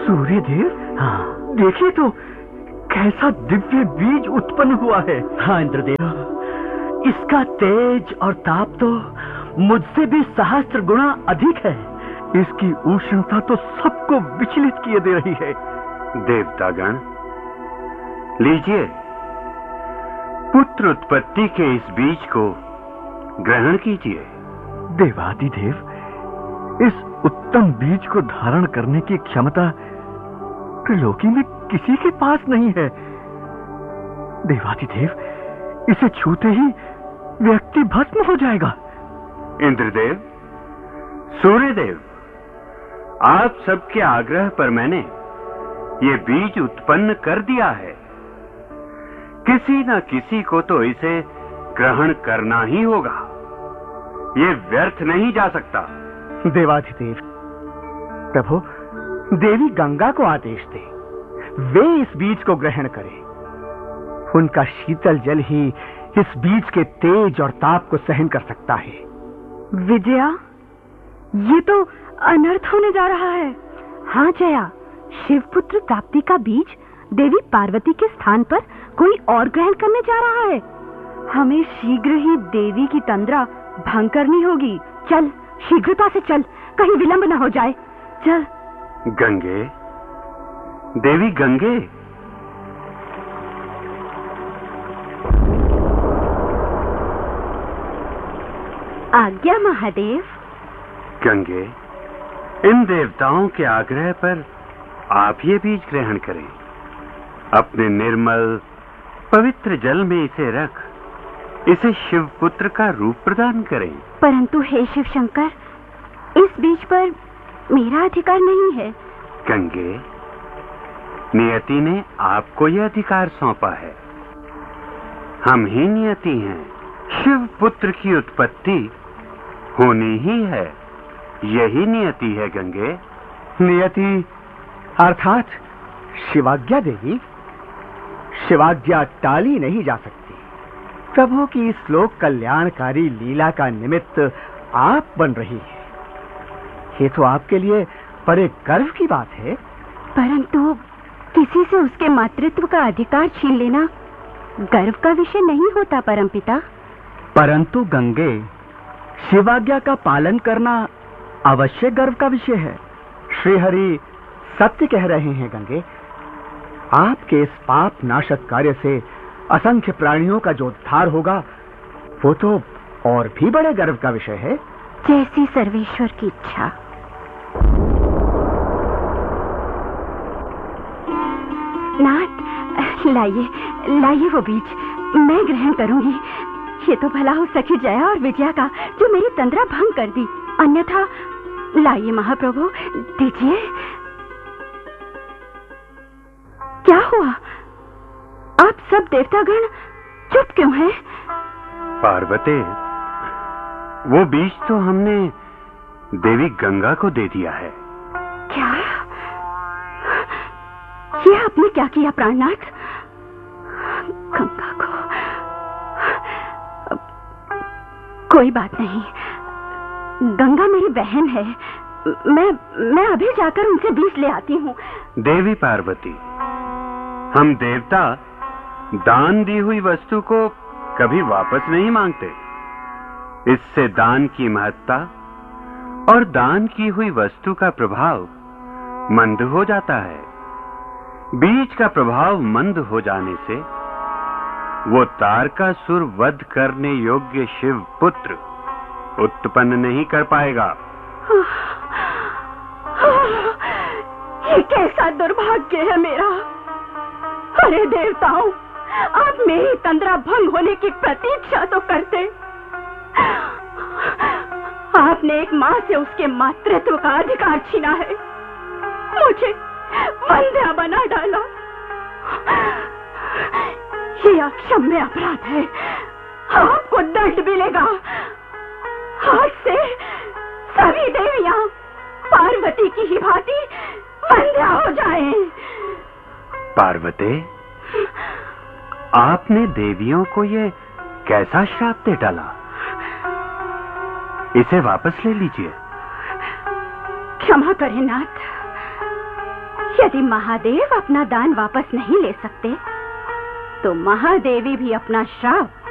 सूर्यदेव, हाँ, देखिए तो कैसा दिव्य बीज उत्पन्न हुआ है। हाँ इंद्रदेव, इसका तेज और ताप तो मुझसे भी सहस्त्र गुना अधिक है। इसकी उष्णता तो सबको विचलित किए दे रही है। देवतागण, लीजिए, पुत्र उत्पत्ति के इस बीज को ग्रहण कीजिए। देवादिदेव, इस उत्तम बीज को धारण करने की क्षमता त्रिलोकी में किसी के पास नहीं है। देवादिदेव, इसे छूते ही व्यक्ति भस्म हो जाएगा। इंद्रदेव, सूर्यदेव, आप सबके आग्रह पर मैंने ये बीज उत्पन्न कर दिया है। किसी न किसी को तो इसे ग्रहण करना ही होगा। ये व्यर्थ नहीं जा सकता। देवाधिदेव, प्रभु, देवी गंगा को आदेश दे, वे इस बीज को ग्रहण करें। उनका शीतल जल ही इस बीज के तेज और ताप को सहन कर सकता है। विजया, ये तो अनर्थ होने जा रहा है। हाँ जया, शिवपुत्र प्राप्ति का बीज देवी पार्वती के स्थान पर कोई और ग्रहण करने जा रहा है। हमें शीघ्र ही देवी की तंद्रा भंग करनी होगी। चल, शीघ्रता से चल, कहीं विलंब न हो जाए। चल। गंगे, देवी गंगे, आज्ञा महादेव। गंगे, इन देवताओं के आग्रह पर आप ये बीज ग्रहण करें। अपने निर्मल पवित्र जल में इसे रख इसे शिवपुत्र का रूप प्रदान करें। परंतु हे शिव शंकर, इस बीज पर मेरा अधिकार नहीं है। गंगे, नियति ने आपको यह अधिकार सौंपा है। हम ही नियति हैं। शिवपुत्र की उत्पत्ति होनी ही है, यही नियति है। गंगे, नियति अर्थात शिवाज्ञा देवी। शिवाज्ञा टाली नहीं जा सकती। प्रभु की इस लोक कल्याणकारी लीला का निमित्त आप बन रही है। ये तो आपके लिए बड़े गर्व की बात है। परंतु किसी से उसके मातृत्व का अधिकार छीन लेना गर्व का विषय नहीं होता परमपिता। परंतु गंगे, शिवाज्ञा का पालन करना अवश्य गर्व का विषय है। श्री हरि सत्य कह रहे हैं गंगे। आपके इस पाप नाशक कार्य से असंख्य प्राणियों का जो उद्धार होगा, वो तो और भी बड़े गर्व का विषय है। जैसी सर्वेश्वर की इच्छा। नाथ, लाइए लाइए वो बीज, मैं ग्रहण करूंगी। ये तो भला हो सखी जया और विजया का, जो मेरी तंद्रा भंग कर दी। अन्यथा लाइए महाप्रभु, दीजिए। क्या हुआ? आप सब देवतागण चुप क्यों हैं? पार्वती, वो बीज तो हमने देवी गंगा को दे दिया है। क्या? ये आपने क्या किया प्राणनाथ? गंगा को? कोई बात नहीं, गंगा मेरी बहन है। मैं अभी जाकर उनसे बीज ले आती हूँ। देवी पार्वती, हम देवता दान दी हुई वस्तु को कभी वापस नहीं मांगते। इससे दान की महत्ता और दान की हुई वस्तु का प्रभाव मंद हो जाता है। बीज का प्रभाव मंद हो जाने से वो तारकासुर वध करने योग्य शिव पुत्र उत्पन्न नहीं कर पाएगा। ये कैसा दुर्भाग्य है मेरा। अरे देवताओं, आप मेरी तंद्रा भंग होने की प्रतीक्षा तो करते। आपने एक माँ से उसके मातृत्व का अधिकार छीना है, मुझे वंध्या बना डाला। ये अक्षम्य अपराध है, आपको दंड मिलेगा। आज से सभी देवियां पार्वती की ही भांति वंध्या हो जाएं। पार्वती, आपने देवियों को ये कैसा श्राप दे डाला? इसे वापस ले लीजिए। क्षमा करें नाथ, यदि महादेव अपना दान वापस नहीं ले सकते तो महादेवी भी अपना श्राप